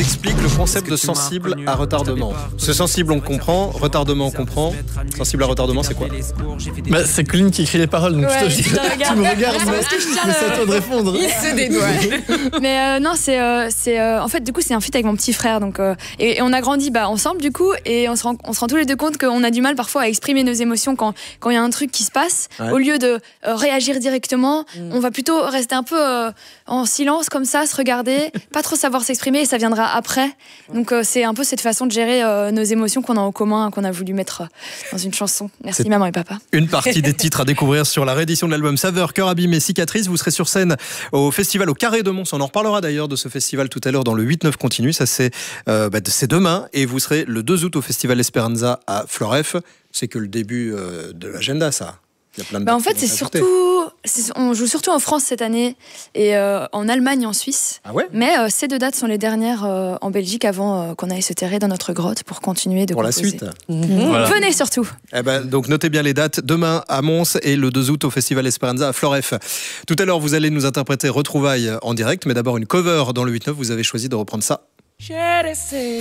explique le concept de sensible à retardement. Ce sensible, on comprend. Retardement, on comprend. Sensible à retardement, c'est quoi ? C'est Colline qui écrit les paroles, donc Ouais, tu me regardes, mais c'est à toi de répondre. Il se dédouane. Mais non, c'est en fait, du coup, c'est un feat avec mon petit frère. Donc, et on a grandi ensemble, du coup, et on se rend tous les deux compte qu'on a du mal parfois à exprimer nos émotions quand il y a un truc qui se passe. Ouais. Au lieu de réagir directement, on va plutôt rester un peu en silence, comme ça, se regarder, pas trop savoir s'exprimer, et ça viendra après. Donc, c'est un peu cette façon de gérer nos émotions qu'on a en commun, qu'on a voulu mettre dans une chanson. Merci maman et papa. Une partie des titres à découvrir sur la réédition de l'album Saveur, Cœur abîmé, Cicatrice. Vous serez sur scène au festival au Carré de Mons. On en reparlera d'ailleurs de ce festival tout à l'heure dans le 8-9 continu. Ça c'est demain. Et vous serez le 2 août au festival Esperanza à Floref. C'est que le début de l'agenda, ça. Il y a plein de en fait, on joue surtout en France cette année et en Allemagne et en Suisse. Ah ouais ? Mais ces 2 dates sont les dernières en Belgique avant qu'on aille se terrer dans notre grotte pour continuer de pour composer. La suite. Voilà. Venez surtout. Donc notez bien les dates. Demain à Mons et le 2 août au festival Esperanza à Floref. Tout à l'heure, vous allez nous interpréter Retrouvailles en direct, mais d'abord une cover dans le 8-9. Vous avez choisi de reprendre ça. J'ai laissé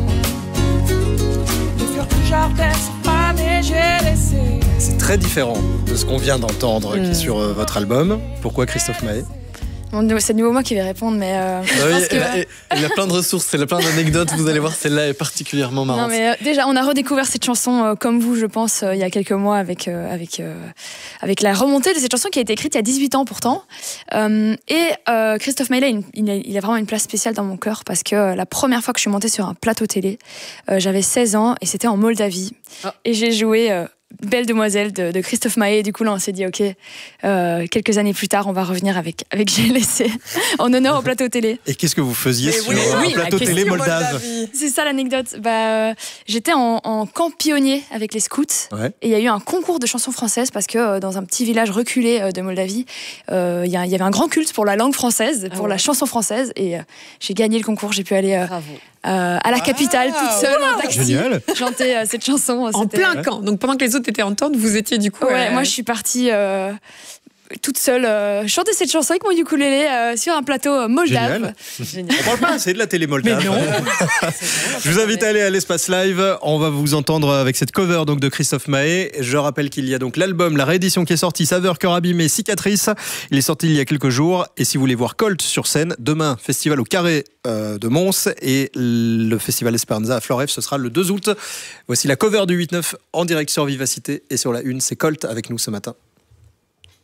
de faire tout genre d'espagne, j'ai laissé. C'est très différent de ce qu'on vient d'entendre qui est sur votre album. Pourquoi Christophe Maé ? C'est de nouveau moi qui vais répondre, mais il y a plein de ressources, il y a plein d'anecdotes, vous allez voir, celle-là est particulièrement marrante. Non, mais déjà, on a redécouvert cette chanson comme vous, je pense, il y a quelques mois avec la remontée de cette chanson qui a été écrite il y a 18 ans pourtant. Christophe Maé, il a vraiment une place spéciale dans mon cœur parce que la première fois que je suis montée sur un plateau télé, j'avais 16 ans et c'était en Moldavie. Et j'ai joué Belle demoiselle de Christophe Maé. Du coup, là, on s'est dit, ok, quelques années plus tard, on va revenir avec J'ai laissé en honneur au plateau télé. Et qu'est-ce que vous faisiez sur un plateau télé moldave ? C'est ça l'anecdote. J'étais en camp pionnier avec les scouts. Ouais. Et il y a eu un concours de chansons françaises parce que dans un petit village reculé de Moldavie, il y avait un grand culte pour la langue française, pour la chanson française. Et j'ai gagné le concours. J'ai pu aller à la capitale toute seule en taxi. Génial. Chanter cette chanson. En plein camp. Donc pendant que les autres étaient en tente, vous étiez du coup... Ouais, moi je suis partie toute seule chanter cette chanson avec mon ukulélé sur un plateau moldave. Génial. On parle pas assez de la télé moldave. Je vous invite à aller à l'Espace Live. On va vous entendre avec cette cover donc de Christophe Maé. Je rappelle qu'il y a donc l'album, la réédition qui est sortie, Saveur, Cœur abîmé, Cicatrice. Il est sorti il y a quelques jours. Et si vous voulez voir Colt sur scène, demain, festival au Carré de Mons et le festival Esperanza à Floref, ce sera le 2 août. Voici la cover du 8-9 en direct sur Vivacité et sur la Une. C'est Colt avec nous ce matin.